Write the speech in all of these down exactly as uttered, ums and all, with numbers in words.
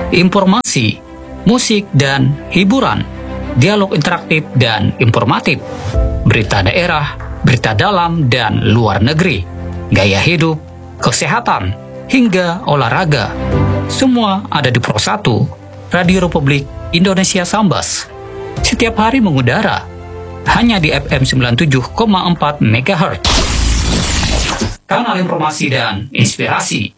informasi, musik dan hiburan, dialog interaktif dan informatif, berita daerah, berita dalam dan luar negeri, gaya hidup, kesehatan, hingga olahraga. Semua ada di Pro satu, Radio Republik Indonesia Sambas. Setiap hari mengudara, hanya di F M sembilan puluh tujuh koma empat megahertz. Kanal informasi dan inspirasi.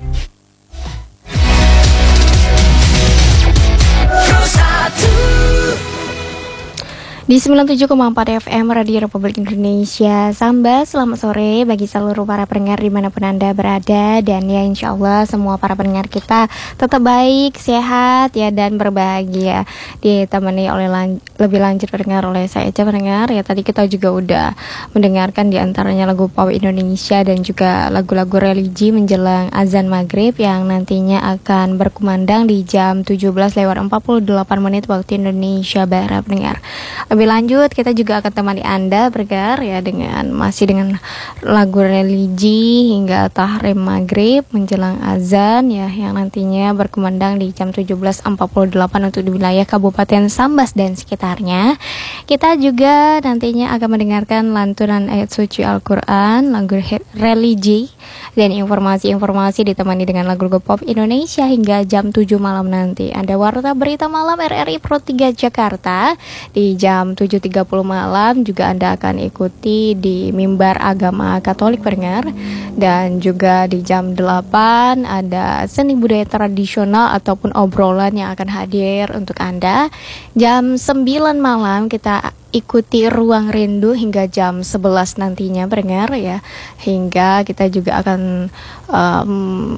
Di sembilan puluh tujuh koma empat F M Radio Republik Indonesia Sambas. Selamat sore bagi seluruh para pendengar dimanapun Anda berada. Dan ya insya Allah semua para pendengar kita tetap baik, sehat ya dan berbahagia. Ditemani oleh lan- lebih lanjut pendengar oleh saya aja pendengar. Ya tadi kita juga udah mendengarkan diantaranya lagu pop Indonesia dan juga lagu-lagu religi menjelang azan maghrib yang nantinya akan berkumandang di jam tujuh belas lewat empat puluh delapan menit waktu Indonesia Barat pendengar. Lebih lanjut kita juga akan temani Anda bergar ya dengan masih dengan lagu religi hingga tahrim maghrib menjelang azan ya yang nantinya berkumandang di jam tujuh belas empat puluh delapan untuk di wilayah Kabupaten Sambas dan sekitarnya. Kita juga nantinya akan mendengarkan lantunan ayat suci Al-Quran, lagu religi dan informasi-informasi ditemani dengan lagu-lagu pop Indonesia hingga jam tujuh malam nanti. Ada Warta Berita Malam R R I Pro tiga Jakarta di jam tujuh tiga puluh malam juga Anda akan ikuti di Mimbar Agama Katolik pendengar. Dan juga di jam delapan ada seni budaya tradisional ataupun obrolan yang akan hadir untuk Anda. Jam sembilan malam kita ikuti Ruang Rindu hingga jam sebelas nantinya pendengar ya. Hingga kita juga akan um,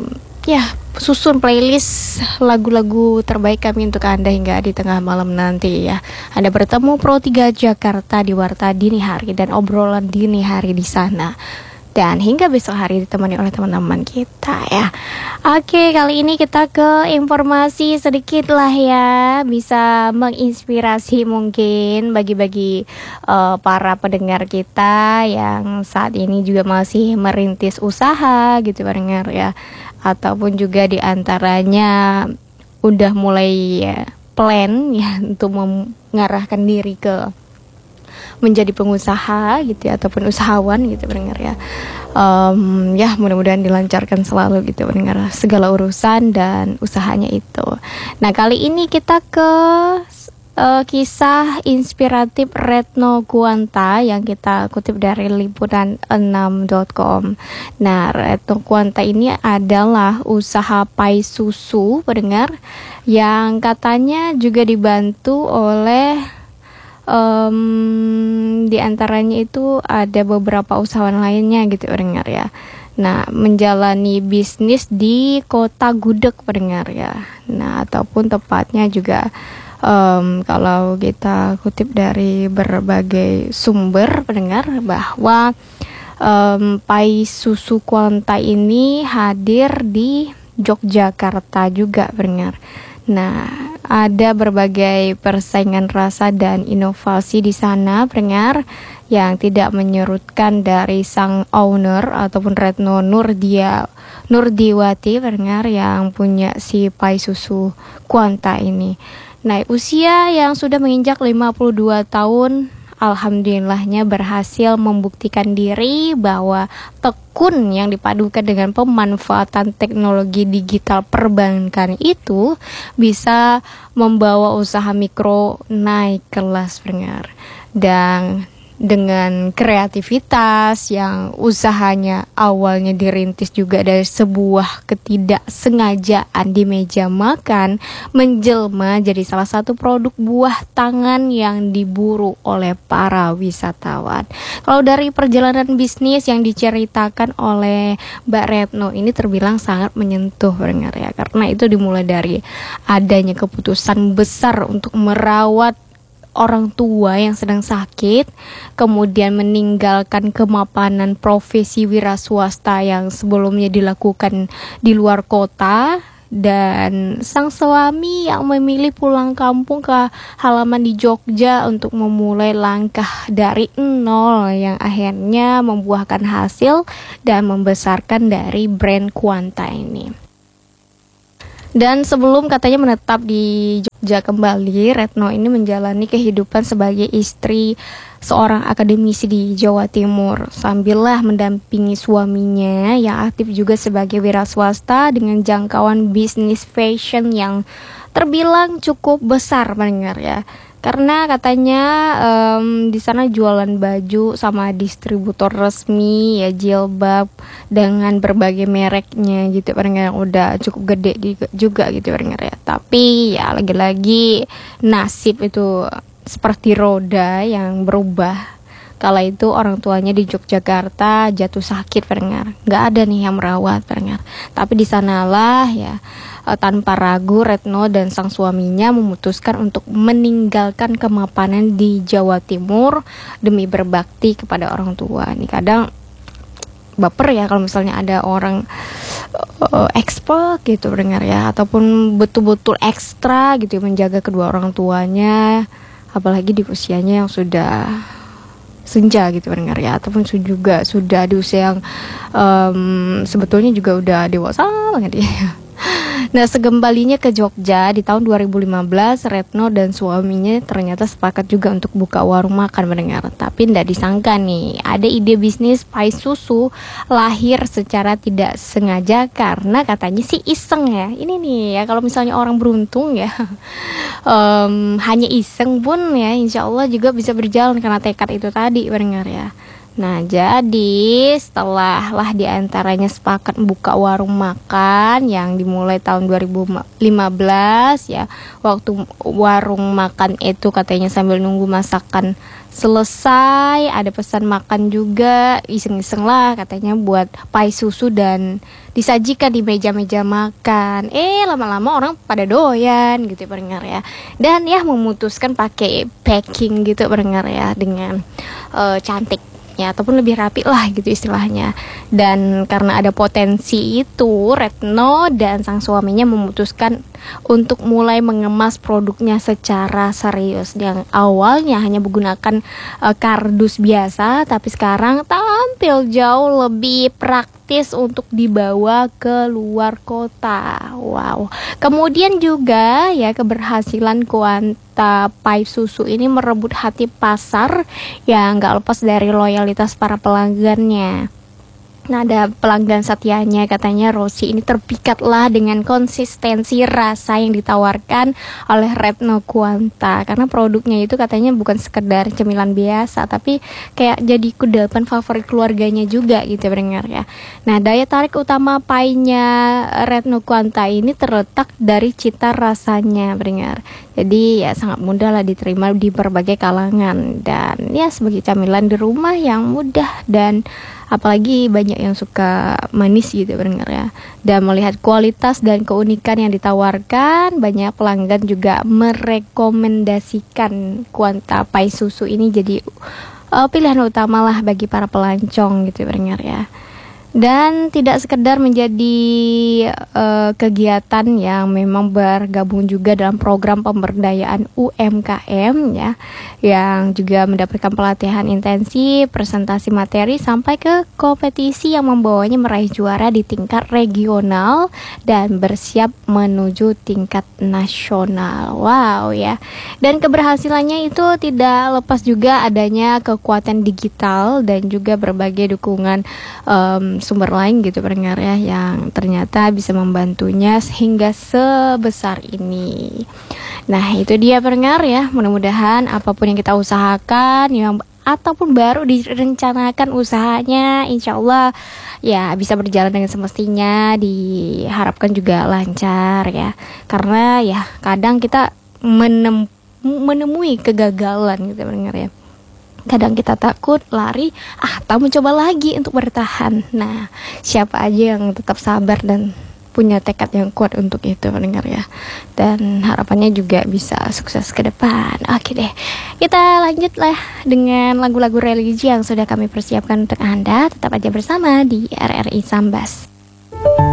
ya susun playlist lagu-lagu terbaik kami untuk Anda hingga di tengah malam nanti ya. Anda bertemu Pro tiga Jakarta di Warta Dini Hari dan obrolan dini hari di sana. Dan hingga besok hari ditemani oleh teman-teman kita ya. Oke, kali ini kita ke informasi sedikit lah ya. Bisa menginspirasi mungkin bagi-bagi uh, para pendengar kita yang saat ini juga masih merintis usaha gitu pendengar ya. Ataupun juga diantaranya udah mulai ya, plan ya untuk mengarahkan diri ke menjadi pengusaha gitu ya, ataupun usahawan gitu pendengar ya. Um, ya mudah-mudahan dilancarkan selalu gitu pendengar segala urusan dan usahanya itu. Nah kali ini kita ke uh, kisah inspiratif Retno Kuanta yang kita kutip dari liputan enam dot com. Nah Retno Kuanta ini adalah usaha pai susu pendengar yang katanya juga dibantu oleh Um, di antaranya itu ada beberapa usahawan lainnya gitu pendengar ya. Nah menjalani bisnis di kota Gudeg pendengar ya. Nah ataupun tepatnya juga um, kalau kita kutip dari berbagai sumber pendengar bahwa um, pai susu Kuanta ini hadir di Yogyakarta juga pendengar. Nah, ada berbagai persaingan rasa dan inovasi di sana, pendengar, yang tidak menyurutkan dari sang owner ataupun Retno Nurdia Nurdiwati, pendengar, yang punya si pai susu Kuanta ini. Nah, usia yang sudah menginjak lima puluh dua tahun, alhamdulillahnya berhasil membuktikan diri bahwa tekun yang dipadukan dengan pemanfaatan teknologi digital perbankan itu bisa membawa usaha mikro naik kelas pendengar. Dan dengan kreativitas yang usahanya awalnya dirintis juga dari sebuah ketidaksengajaan di meja makan menjelma jadi salah satu produk buah tangan yang diburu oleh para wisatawan. Kalau dari perjalanan bisnis yang diceritakan oleh Mbak Retno ini terbilang sangat menyentuh pendengar ya, karena itu dimulai dari adanya keputusan besar untuk merawat orang tua yang sedang sakit, kemudian meninggalkan kemapanan profesi wira swasta yang sebelumnya dilakukan di luar kota, dan sang suami yang memilih pulang kampung ke halaman di Jogja untuk memulai langkah dari nol yang akhirnya membuahkan hasil dan membesarkan dari brand Kuanta ini. Dan sebelum katanya menetap di Jogja kembali, Retno ini menjalani kehidupan sebagai istri seorang akademisi di Jawa Timur, sambillah mendampingi suaminya yang aktif juga sebagai wira swasta dengan jangkauan bisnis fashion yang terbilang cukup besar pendengar ya. Karena katanya um, di sana jualan baju sama distributor resmi ya, jilbab dengan berbagai mereknya gitu pendengar, yang udah cukup gede juga, juga gitu pendengar ya. Tapi ya lagi-lagi nasib itu seperti roda yang berubah. Kala itu orang tuanya di Yogyakarta jatuh sakit pendengar, nggak ada nih yang merawat pendengar. Tapi di sanalah ya, tanpa ragu Retno dan sang suaminya memutuskan untuk meninggalkan kemapanan di Jawa Timur demi berbakti kepada orang tua. Ini kadang baper ya kalau misalnya ada orang uh, expert gitu pendengar ya, ataupun betul-betul ekstra gitu menjaga kedua orang tuanya, apalagi di usianya yang sudah senja gitu pendengar ya, ataupun juga sudah di usia yang um, sebetulnya juga udah dewasa banget ya. Nah, segembalinya ke Jogja di tahun dua ribu lima belas, Retno dan suaminya ternyata sepakat juga untuk buka warung makan pendengar. Tapi tidak disangka nih, ada ide bisnis pai susu lahir secara tidak sengaja karena katanya sih iseng ya. Ini nih ya, kalau misalnya orang beruntung ya, um, hanya iseng pun ya insya Allah juga bisa berjalan karena tekad itu tadi pendengar ya. Nah, jadi setelah lah diantaranya sepakat membuka warung makan yang dimulai tahun dua ribu lima belas ya. Waktu warung makan itu katanya sambil nunggu masakan selesai, ada pesan makan juga, iseng-iseng lah katanya buat pai susu dan disajikan di meja-meja makan. Eh, lama-lama orang pada doyan gitu pendengar ya. Dan ya memutuskan pakai packing gitu pendengar ya, dengan uh, cantik ya, ataupun lebih rapi lah gitu istilahnya. Dan karena ada potensi itu, Retno dan sang suaminya memutuskan untuk mulai mengemas produknya secara serius. Yang awalnya hanya menggunakan uh, kardus biasa, tapi sekarang tampil jauh lebih praktis untuk dibawa ke luar kota. Wow. Kemudian juga ya, keberhasilan Quanta Pai Susu ini merebut hati pasar yang gak lepas dari loyalitas para pelanggannya. Nah, ada pelanggan setianya katanya Rosi ini terpikatlah dengan konsistensi rasa yang ditawarkan oleh Retno Quanta, karena produknya itu katanya bukan sekedar cemilan biasa, tapi kayak jadi kudapan favorit keluarganya juga gitu pendengar ya. Nah, daya tarik utama painya Retno Quanta ini terletak dari cita rasanya pendengar. Jadi ya sangat mudah lah diterima di berbagai kalangan, dan ya sebagai camilan di rumah yang mudah, dan apalagi banyak yang suka manis gitu pendengar ya. Dan melihat kualitas dan keunikan yang ditawarkan, banyak pelanggan juga merekomendasikan Quanta Pai Susu ini jadi uh, pilihan utama lah bagi para pelancong gitu pendengar ya. Dan tidak sekedar menjadi uh, kegiatan yang memang bergabung juga dalam program pemberdayaan U M K M ya, yang juga mendapatkan pelatihan intensif, presentasi materi sampai ke kompetisi yang membawanya meraih juara di tingkat regional dan bersiap menuju tingkat nasional. Wow ya. Dan keberhasilannya itu tidak lepas juga adanya kekuatan digital dan juga berbagai dukungan um, sumber lain gitu pendengar ya, yang ternyata bisa membantunya sehingga sebesar ini. Nah, itu dia pendengar ya, mudah-mudahan apapun yang kita usahakan yang ataupun baru direncanakan usahanya, insya Allah ya bisa berjalan dengan semestinya, diharapkan juga lancar ya. Karena ya kadang kita menem- menemui kegagalan gitu pendengar ya. Kadang kita takut, lari, atau mencoba lagi untuk bertahan. Nah, siapa aja yang tetap sabar dan punya tekad yang kuat untuk itu pendengar ya. Dan harapannya juga bisa sukses ke depan. Oke deh, kita lanjutlah dengan lagu-lagu religi yang sudah kami persiapkan untuk Anda. Tetap aja bersama di R R I Sambas.